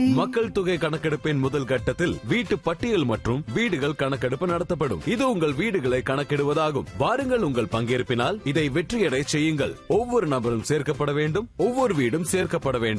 மக்கள் தொகை கணக்கெடுப்பின் முதல் கட்டத்தில் வீட்டு பட்டியல் மற்றும் வீடுகள் கணக்கெடுப்பு நடத்தப்படும். இது உங்கள் வீடுகளை கணக்கிடுவதாகும். வாருங்கள், உங்கள் பங்கேற்பினால் இதை வெற்றியடை செய்யுங்கள். ஒவ்வொரு நபரும் சேர்க்கப்பட வேண்டும், ஒவ்வொரு வீடும் சேர்க்கப்பட வேண்டும்.